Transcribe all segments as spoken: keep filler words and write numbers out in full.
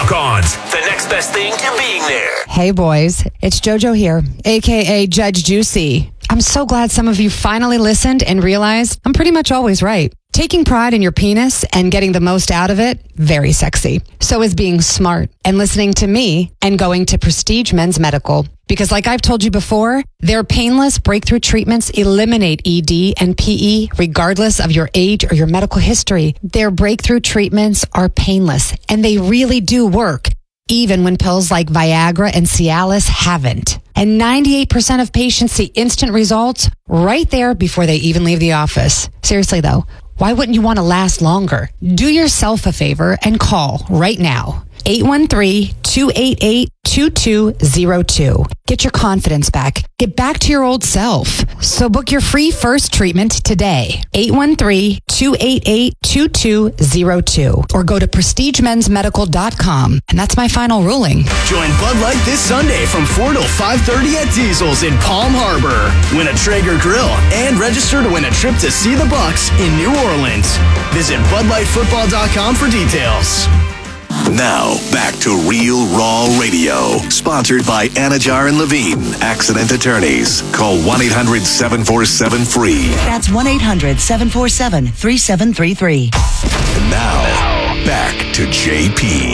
Walk-Ons, the next best thing to being there. Hey boys, it's JoJo here, aka Judge Juicy. I'm so glad some of you finally listened and realized I'm pretty much always right. Taking pride in your penis and getting the most out of it, very sexy. So is being smart and listening to me and going to Prestige Men's Medical. Because like I've told you before, their painless breakthrough treatments eliminate E D and P E regardless of your age or your medical history. Their breakthrough treatments are painless and they really do work, even when pills like Viagra and Cialis haven't. And ninety-eight percent of patients see instant results right there before they even leave the office. Seriously though, why wouldn't you want to last longer? Do yourself a favor and call right now. eight one three, two eight eight, two two zero two. Get your confidence back. Get back to your old self. So book your free first treatment today. eight one three, two eight eight, two two zero two. Or go to prestige mens medical dot com. And that's my final ruling. Join Bud Light this Sunday from four till five thirty at Diesel's in Palm Harbor. Win a Traeger grill and register to win a trip to see the Bucks in New Orleans. Visit bud light football dot com for details. Now, back to Real Raw Radio. Sponsored by Anajar and Levine, Accident Attorneys. Call one eight hundred seven four seven free. That's one eight hundred seven four seven three seven three three. And now, back to J P.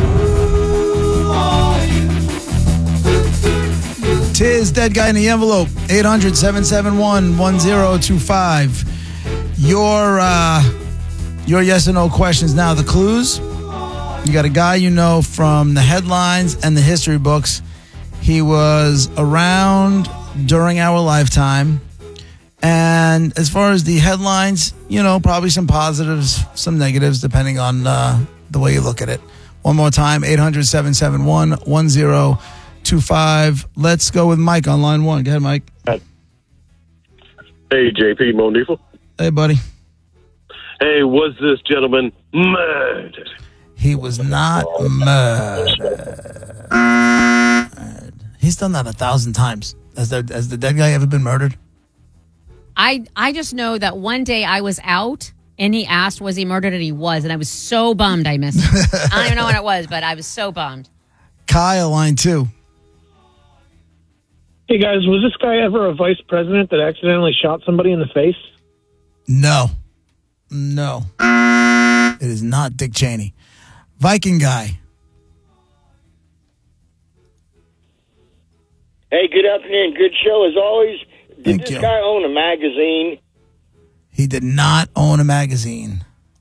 Tis Dead Guy in the Envelope. eight hundred seven seven one one zero two five. Your, uh, your yes or no questions now. The clues. You got a guy you know from the headlines and the history books. He was around during our lifetime. And as far as the headlines, you know, probably some positives, some negatives, depending on uh, the way you look at it. One more time, eight hundred seven seven one one zero two five. Let's go with Mike on line one. Go ahead, Mike. Hey, J P, Mo Neefel. Hey, buddy. Hey, was this gentleman murdered? He was not murdered. He's done that a thousand times. Has the, has the dead guy ever been murdered? I I just know that one day I was out and he asked, was he murdered? And he was. And I was so bummed I missed it. I don't even know what it was, but I was so bummed. Kyle, line two. Hey, guys, was this guy ever a vice president that accidentally shot somebody in the face? No. No. It is not Dick Cheney. Viking guy. Hey, good afternoon. Good show as always. Did Thank this you. guy own a magazine? He did not own a magazine.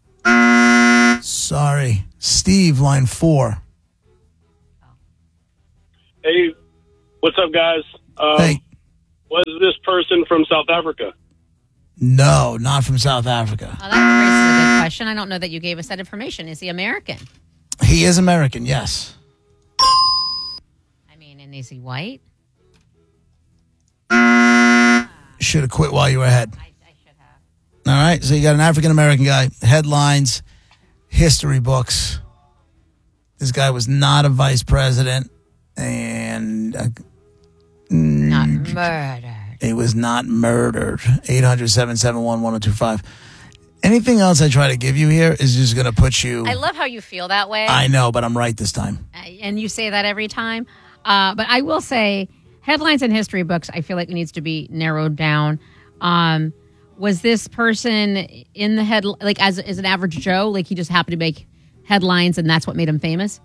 Sorry. Steve, line four. Hey, what's up, guys? Um, Hey. Was this person from South Africa? No, not from South Africa. Oh, that raises a good question. I don't know that you gave us that information. Is he American? He is American, yes. I mean, and is he white? Should have quit while you were ahead. I, I should have. All right, so you got an African-American guy, headlines, history books. This guy was not a vice president, and uh, Not murdered. he was not murdered. eight hundred seven seven one one zero two five. Anything else I try to give you here is just going to put you... I love how you feel that way. I know, but I'm right this time. And you say that every time. Uh, but I will say, headlines and history books, I feel like it needs to be narrowed down. Um, was this person in the head, like as, as an average Joe, like he just happened to make headlines and that's what made him famous?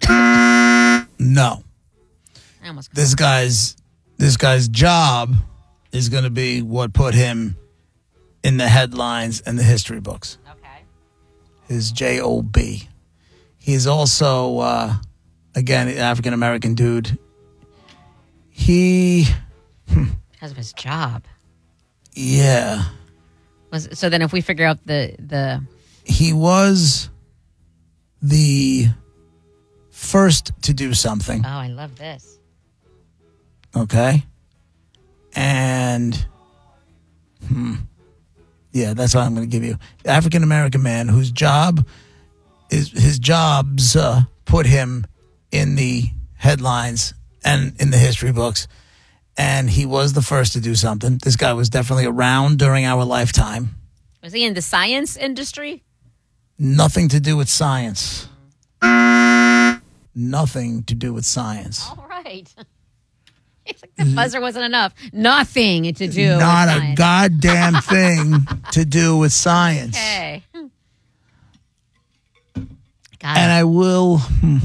No. I almost This guy's this guy's job is going to be what put him in the headlines and the history books. Okay. His J O B. He's also, uh, again, an African-American dude. He, Because of his job. yeah, Was so then if we figure out the the he was the first to do something, oh, I love this. okay? And, hmm, yeah, that's what I'm going to give you. African-American man whose job is, his jobs uh, put him in the headlines and in the history books. And he was the first to do something. This guy was definitely around during our lifetime. Was he in the science industry? Nothing to do with science. nothing to do with science. All right. It's like the buzzer wasn't enough. Nothing to do Not with a science. goddamn thing to do with science. Okay. Got And it. I will. Hmm,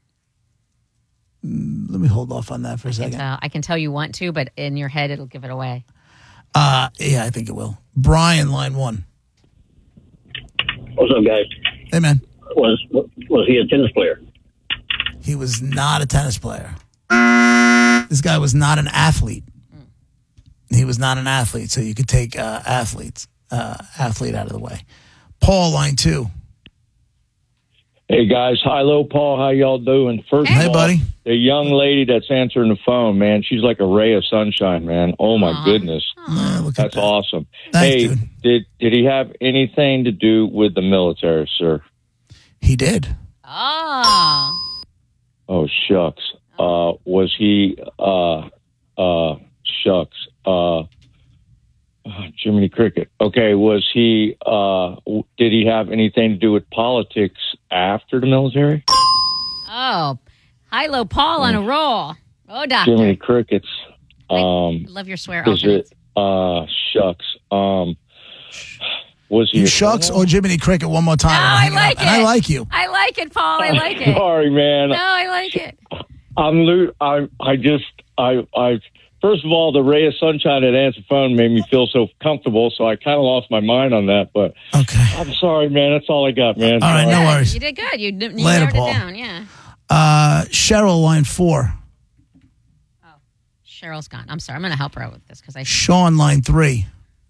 Mm, let me hold off on that for a I can, second. tell, I can tell you want to, but in your head, it'll give it away. Uh, yeah, I think it will. Brian, line one. What's up, guys? Hey, man. Was was he a tennis player? He was not a tennis player. This guy was not an athlete. He was not an athlete, so you could take uh, athletes, uh, athlete out of the way. Paul, line two. Hey guys, hi, hello, Paul. How y'all doing? First Hey, of all, buddy. the young lady that's answering the phone, man, she's like a ray of sunshine, man. Oh my Aw. goodness, Uh, look at that's that. awesome. Thanks, hey, dude. did did he have anything to do with the military, sir? He did. Oh. Oh shucks. Uh, was he? Uh, uh, shucks. Uh, uh, Jiminy Cricket. Okay, was he? Uh, w- did he have anything to do with politics after the military? Oh. Hilo Paul on a roll. Oh, doctor. Jiminy Crickets. Um, I love your swear is alternates. it? Uh, shucks. Um, was he? You a shucks colonel? or Jiminy Cricket one more time. No, I'm I hanging up. like And it. I like you. I like it, Paul. I like it. Sorry, man. No, I like it. I'm. lo- I. I just. I. I. First of all, the ray of sunshine at answer phone made me feel so comfortable, so I kind of lost my mind on that. But Okay. I'm sorry, man. That's all I got, man. All right, Sorry. no worries. You did good. You, you Later, narrowed Paul. it down, yeah. Uh, Cheryl, line four. Cheryl's gone. I'm sorry. I'm going to help her out with this because I. Sean, line three.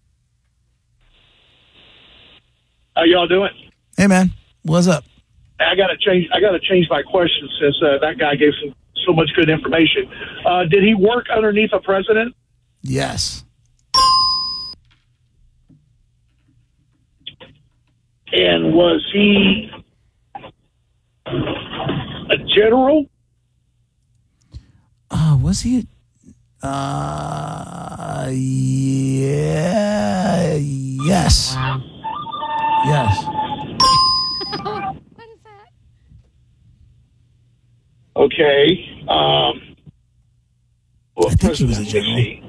How y'all doing? Hey, man. What's up? I got to change. I got to change my question since uh, that guy gave some, so much good information. Uh, did he work underneath a president? Yes. And was he a general? Uh, was he? Uh, yeah. Yes. Wow. Yes. What is that? Okay. Um, what I think he was a president general. he?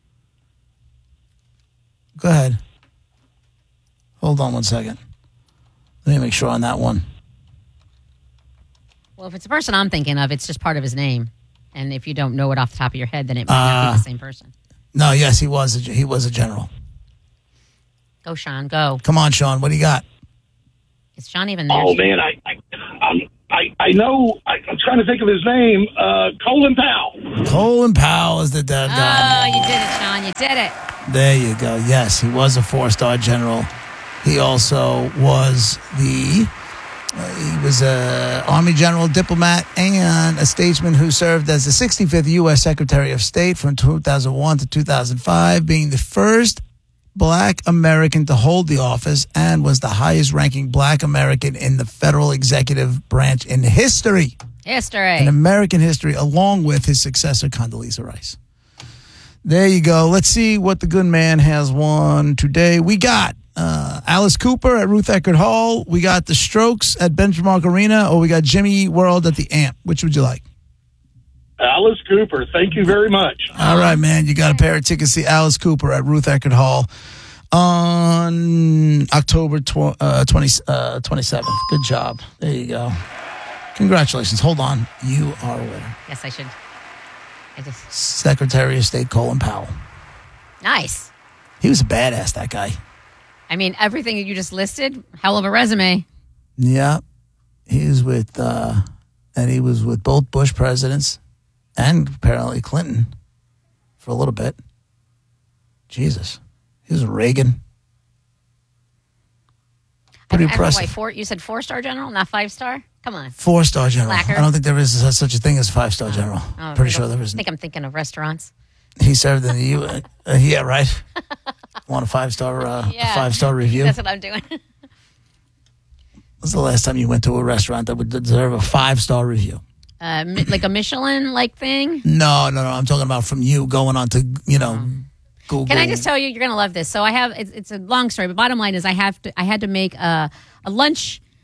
Go ahead. Hold on one second. Let me make sure on that one. Well, if it's the person I'm thinking of, it's just part of his name. And if you don't know it off the top of your head, then it might not Uh, be the same person. No, yes, he was. A, he was a general. Go, Sean. Go. Come on, Sean. What do you got? Is Sean even there? Oh man, I I um, I, I know. I, I'm trying to think of his name. Uh, Colin Powell. Colin Powell is the dead Oh, guy. you did it, Sean. You did it. There you go. Yes, he was a four-star general. He also was the uh, he was a Army general, diplomat, and a statesman who served as the sixty-fifth U S Secretary of State from two thousand one to two thousand five, being the first Black American to hold the office and was the highest-ranking Black American in the federal executive branch in history, History. in American history, along with his successor, Condoleezza Rice. There you go. Let's see what the good man has won today. We got uh, Alice Cooper at Ruth Eckerd Hall. We got the Strokes at Benchmark Arena, or we got Jimmy World at the Amp. Which would you like? Alice Cooper. Thank you very much. All right, man. You got a pair of tickets to see Alice Cooper at Ruth Eckerd Hall on October tw- uh, twenty, uh, twenty-seventh. Good job. There you go. Congratulations. Hold on. You are a winner. Yes, I should. I just. Secretary of State Colin Powell. Nice. He was a badass, that guy. I mean, everything that you just listed, hell of a resume. Yeah. He was with, uh, and he was with both Bush presidents and apparently Clinton for a little bit. Jesus. He was Reagan. Pretty I, I don't know impressive. why four, you said four-star general, not five-star? Come on. Four-star general. Slacker. I don't think there is such a thing as five-star general. Oh, Pretty I sure don't- there I isn't. think I'm thinking of restaurants. He served in the U. Uh, uh, yeah, right. Want a five-star uh, a Yeah. five-star review? That's what I'm doing. When's the last time you went to a restaurant that would deserve a five-star review? Uh, mi- like a Michelin-like thing. No, no, no. I'm talking about from you going on to, you know, Google. Can I just tell you, you're going to love this. So I have, it's, it's a long story, but bottom line is I have to, I had to make a, a lunch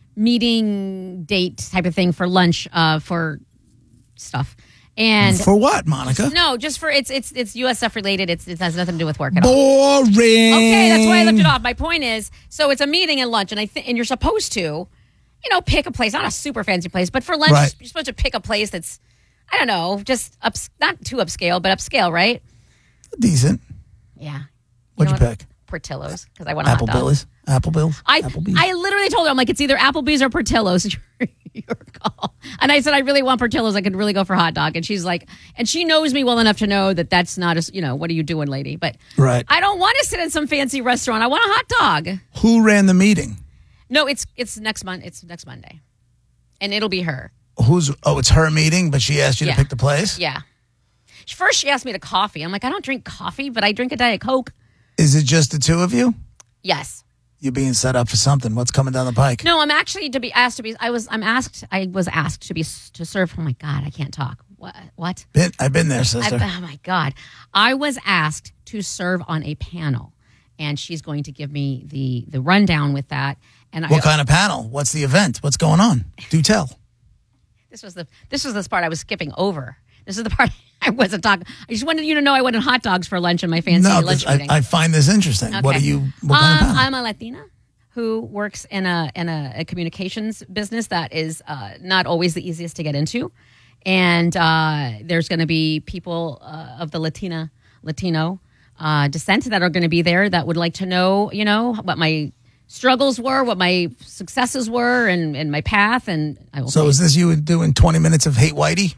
meeting date type of thing for lunch uh, for stuff. And for what, Monica? No, just for it's it's it's U S stuff related. It's it has nothing to do with work at all. Boring. Okay, that's why I left it off. My point is, so it's a meeting and lunch, and I think and you're supposed to, you know, pick a place, not a super fancy place, but for lunch right. you're supposed to pick a place that's, I don't know, just ups, not too upscale, but upscale, right? Decent. Yeah. What'd you, you know pick? Portillo's, because I want a Apple hot dog. Billy's. Apple Bills. I Applebee's. I literally told her, I'm like, it's either Applebee's or Portillo's. Your call. And I said, I really want Portillo's. I could really go for hot dog. And she's like, and she knows me well enough to know that that's not a, you know, what are you doing, lady? But right. I don't want to sit in some fancy restaurant. I want a hot dog. Who ran the meeting? No, it's it's next month. It's next Monday, and it'll be her. Who's? Oh, it's her meeting, but she asked you Yeah. to pick the place. Yeah. First, she asked me to coffee. I'm like, I don't drink coffee, but I drink a Diet Coke. Is it just the two of you? Yes. You're being set up for something. What's coming down the pike? No, I'm actually to be asked to be. I was. I'm asked. I was asked to be to serve. Oh my God, I can't talk. What? What? Been, I've been there, sister. I, oh my God, I was asked to serve on a panel, and she's going to give me the the rundown with that. And what I, kind of panel? What's the event? What's going on? Do tell. This was the this was the part I was skipping over. This is the part I wasn't talking. I just wanted you to know I wanted hot dogs for lunch in my fancy no, lunch I, meeting. I find this interesting. Okay. What are you? What kind um, of panel? I'm a Latina who works in a in a, a communications business that is uh, not always the easiest to get into, and uh, there's going to be people uh, of the Latina Latino uh, descent that are going to be there that would like to know, you know, what my struggles were, what my successes were, and, and my path. And I will. So say, is this you doing twenty minutes of Hate Whitey?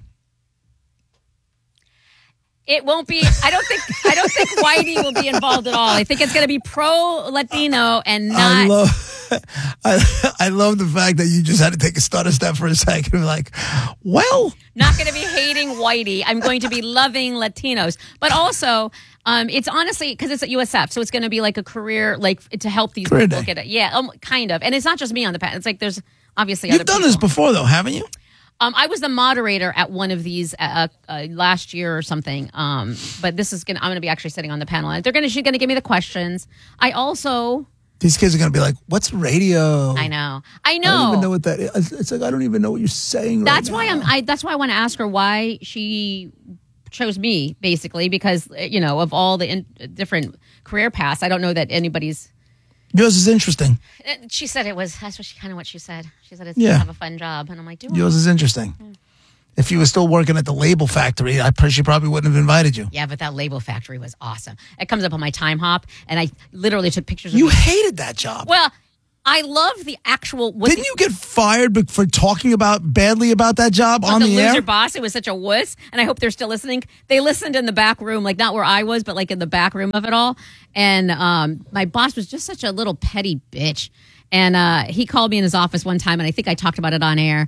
It won't be. I don't think. I don't think Whitey will be involved at all. I think it's going to be pro Latino and not. I love, I, I love the fact that you just had to take a stutter step for a second and be like, well, not going to be hating Whitey. I'm going to be loving Latinos, but also, um, it's honestly because it's at U S F, so it's going to be like a career, like to help these Career people day. get it. Yeah, um, kind of. And it's not just me on the panel. It's like there's obviously you've other done people. this before, though, haven't you? Um, I was the moderator at one of these uh, uh, last year or something. Um, but this is gonna. I'm gonna be actually sitting on the panel, and they're gonna. She's gonna give me the questions. I also. These kids are going to be like, what's radio? I know. I know. I don't even know what that is. It's like, I don't even know what you're saying That's right why now. I'm. I. That's why I want to ask her why she chose me, basically, because you know of all the in, different career paths, I don't know that anybody's. Yours is interesting. She said it was. That's what she kind of what she said. She said it's Yeah. to have a fun job, and I'm like, do I? Yours is interesting. Mm. If you were still working at the label factory, I pr- she probably wouldn't have invited you. Yeah, but that label factory was awesome. It comes up on my time hop, and I literally took pictures of You me. hated that job. Well, I love the actual. What Didn't the, you get fired be- for talking about badly about that job what on the, the, loser air? boss? It was such a wuss, and I hope they're still listening. They listened in the back room, like not where I was, but like in the back room of it all. And um, my boss was just such a little petty bitch. And uh, he called me in his office one time, and I think I talked about it on air.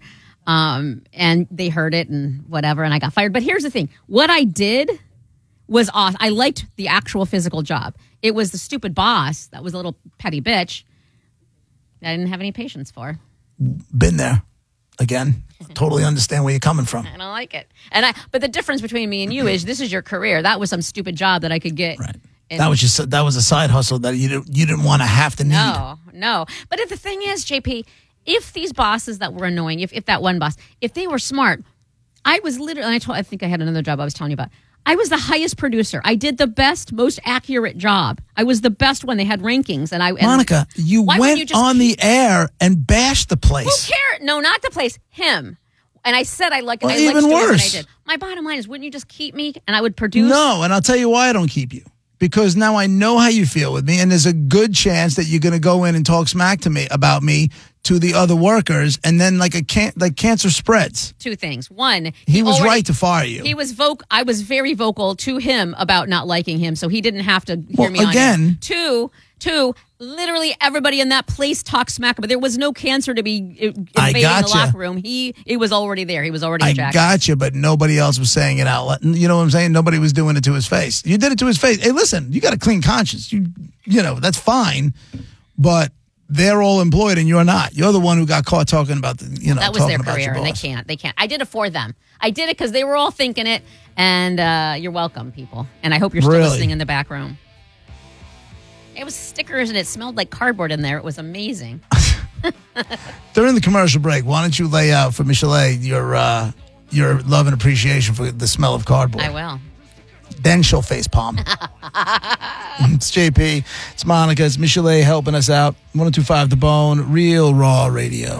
Um, and they heard it and whatever, and I got fired. But here's the thing: what I did was awesome. I liked the actual physical job. It was the stupid boss that was a little petty bitch that I didn't have any patience for. Been there. Again, totally understand where you're coming from. I don't like it. And I, but the difference between me and you is this is your career. That was some stupid job that I could get. Right. And That was just that was a side hustle that you didn't you didn't want to have to need. no, no. But if the thing is, J P, if these bosses that were annoying, if, if that one boss, if they were smart, I was literally, and I told, I think I had another job I was telling you about. I was the highest producer. I did the best, most accurate job. I was the best one. They had rankings, and I. And Monica, you why went wouldn't you just on the air and bashed the place. Who cares? No, not the place. Him. And I said I like. Well, I liked even doing what I worse. did. My bottom line is, wouldn't you just keep me, and I would produce? No, and I'll tell you why I don't keep you. Because now I know how you feel with me, and there's a good chance that you're going to go in and talk smack to me about me to the other workers, and then like a can- like cancer spreads. Two things. One, He was already- right to fire you. He was voc. I was very vocal to him about not liking him, so he didn't have to hear Well, me on again- air. Two, two. Literally everybody in that place talked smack, but there was no cancer to be uh, I invading the gotcha. locker room. He, it was already there. He was already. I ejected. got you, but nobody else was saying it out. loud. You know what I'm saying? Nobody was doing it to his face. You did it to his face. Hey, listen, you got a clean conscience. You, you know, that's fine, but they're all employed and you're not. You're the one who got caught talking about the, you know, That was talking their about career, your and they boss. can't. They can't. I did it for them. I did it because they were all thinking it, and uh, you're welcome, people. And I hope you're still Really? listening in the back room. It was stickers, and it smelled like cardboard in there. It was amazing. During the commercial break, why don't you lay out for Michelle your uh, your love and appreciation for the smell of cardboard? I will. Then she'll face palm. It's J P. It's Monica. It's Michelle helping us out. one oh two point five The Bone, Real Raw Radio.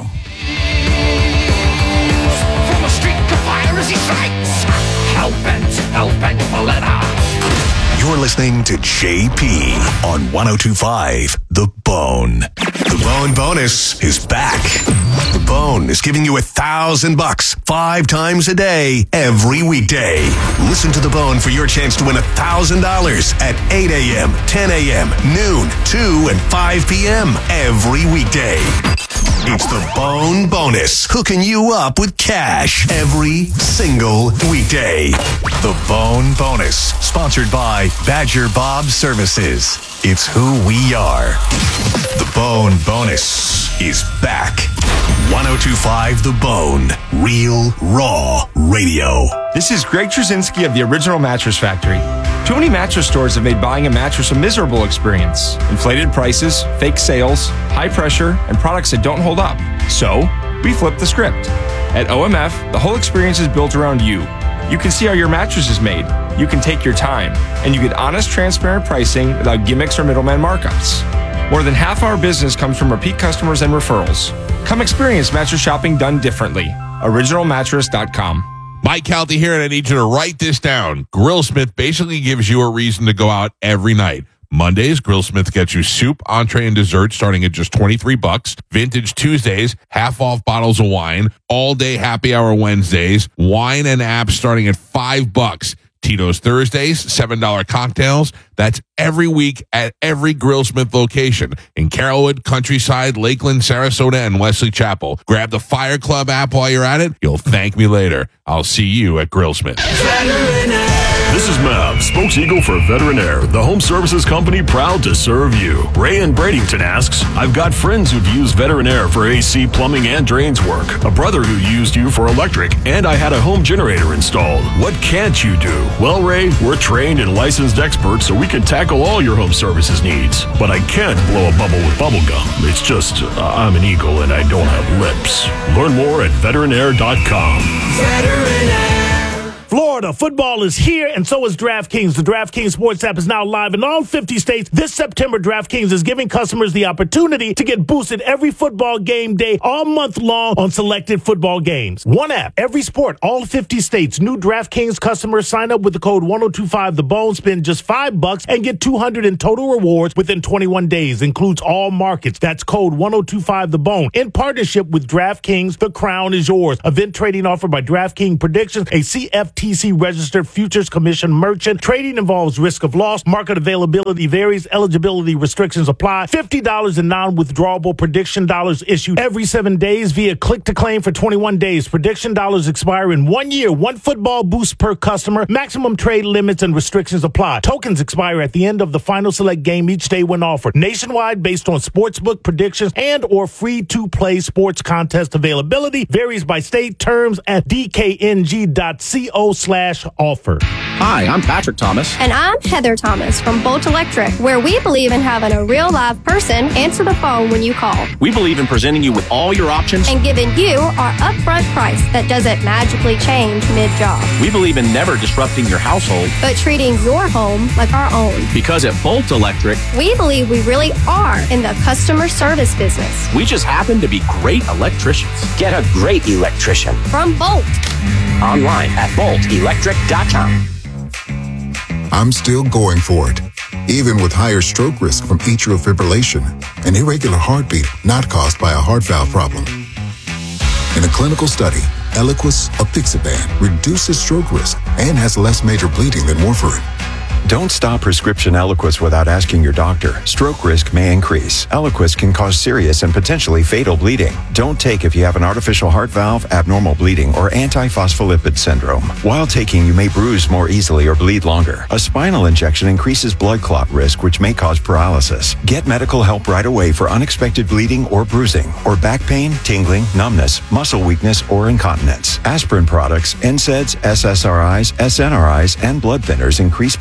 From a street to fire as he strikes. Hell-bent, hell-bent Valletta. You're listening to J P on one oh two point five The Bone. The Bone Bonus is back. The Bone is giving you a thousand bucks five times a day, every weekday. Listen to The Bone for your chance to win a thousand dollars at eight a.m., ten a.m., noon, two, and five p.m. every weekday. It's The Bone Bonus, hooking you up with cash every single weekday. The Bone Bonus, sponsored by Badger Bob Services. It's who we are. The Bone Bonus is back. one oh two point five The Bone, Real Raw Radio. This is Greg Trzynski of the Original Mattress Factory. Too many mattress stores have made buying a mattress a miserable experience. Inflated prices, fake sales, high pressure, and products that don't hold up. So, we flipped the script. At O M F, the whole experience is built around you. You can see how your mattress is made. You can take your time. And you get honest, transparent pricing without gimmicks or middleman markups. More than half our business comes from repeat customers and referrals. Come experience mattress shopping done differently. original mattress dot com. Mike Calty here, and I need you to write this down. Grillsmith basically gives you a reason to go out every night. Mondays, Grillsmith gets you soup, entree, and dessert starting at just twenty-three bucks. Vintage Tuesdays, half off bottles of wine. All day happy hour Wednesdays, wine and apps starting at five bucks. Tito's Thursdays, seven dollar cocktails. That's every week at every Grillsmith location in Carrollwood, Countryside, Lakeland, Sarasota, and Wesley Chapel. Grab the Fire Club app while you're at it. You'll thank me later. I'll see you at Grillsmith. This is Mav, spokes-eagle for Veterinaire, the home services company proud to serve you. Ray in Bradenton asks, I've got friends who've used Veterinaire for A C, plumbing, and drains work. A brother who used you for electric, and I had a home generator installed. What can't you do? Well, Ray, we're trained and licensed experts, so we can tackle all your home services needs. But I can't blow a bubble with bubble gum. It's just, uh, I'm an eagle and I don't have lips. Learn more at veterinaire dot com. Veterinaire. Florida football is here, and so is DraftKings. The DraftKings Sports app is now live in all fifty states. This September, DraftKings is giving customers the opportunity to get boosted every football game day all month long on selected football games. One app, every sport, all fifty states. New DraftKings customers sign up with the code one oh two five The Bone, spend just five bucks, and get two hundred in total rewards within twenty-one days. Includes all markets. That's code one oh two five The Bone. In partnership with DraftKings, the crown is yours. Event trading offered by DraftKings Predictions, a C F T C registered futures commission merchant. Trading involves risk of loss. Market availability varies. Eligibility restrictions apply. fifty dollars in non-withdrawable prediction dollars issued every seven days via click to claim for twenty-one days. Prediction dollars expire in one year. One football boost per customer. Maximum trade limits and restrictions apply. Tokens expire at the end of the final select game each day when offered. Nationwide based on sportsbook predictions and or free-to-play sports contest availability. Varies by state. Terms at d k n g dot co slash offer. Hi, I'm Patrick Thomas. And I'm Heather Thomas from Bolt Electric, where we believe in having a real live person answer the phone when you call. We believe in presenting you with all your options and giving you our upfront price that doesn't magically change mid-job. We believe in never disrupting your household, but treating your home like our own. Because at Bolt Electric, we believe we really are in the customer service business. We just happen to be great electricians. Get a great electrician from Bolt. Online at bolt electric dot com. I'm still going for it, even with higher stroke risk from atrial fibrillation, an irregular heartbeat not caused by a heart valve problem. In a clinical study, Eliquis apixaban reduces stroke risk and has less major bleeding than warfarin. Don't stop prescription Eliquis without asking your doctor. Stroke risk may increase. Eliquis can cause serious and potentially fatal bleeding. Don't take if you have an artificial heart valve, abnormal bleeding, or antiphospholipid syndrome. While taking, you may bruise more easily or bleed longer. A spinal injection increases blood clot risk, which may cause paralysis. Get medical help right away for unexpected bleeding or bruising, or back pain, tingling, numbness, muscle weakness, or incontinence. Aspirin products, N SAIDs, S S R Is, S N R Is, and blood thinners increase bleeding risk.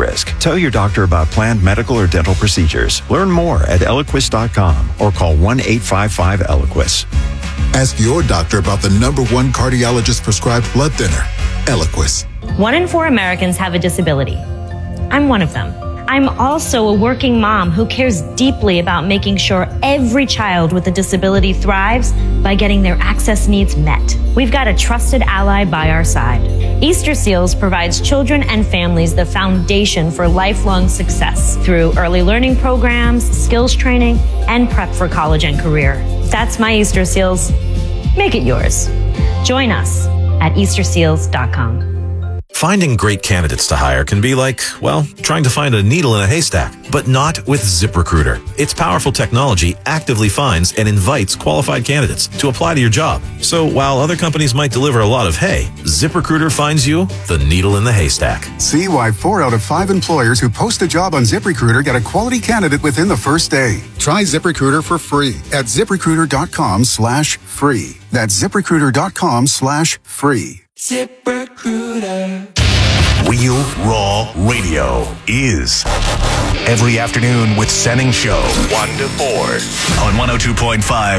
risk. Tell your doctor about planned medical or dental procedures. Learn more at Eliquis dot com or call one eight five five Eliquis. Ask your doctor about the number one cardiologist prescribed blood thinner, Eliquis. One in four Americans have a disability. I'm one of them. I'm also a working mom who cares deeply about making sure every child with a disability thrives by getting their access needs met. We've got a trusted ally by our side. Easter Seals provides children and families the foundation for lifelong success through early learning programs, skills training, and prep for college and career. That's my Easter Seals. Make it yours. Join us at Easter Seals dot com. Finding great candidates to hire can be like, well, trying to find a needle in a haystack, but not with ZipRecruiter. Its powerful technology actively finds and invites qualified candidates to apply to your job. So while other companies might deliver a lot of hay, ZipRecruiter finds you the needle in the haystack. See why four out of five employers who post a job on ZipRecruiter get a quality candidate within the first day. Try ZipRecruiter for free at ZipRecruiter.com slash free. That's ZipRecruiter.com slash free. ZipRecruiter. Real Raw Radio is every afternoon with Senning Show, one to four on one oh two point five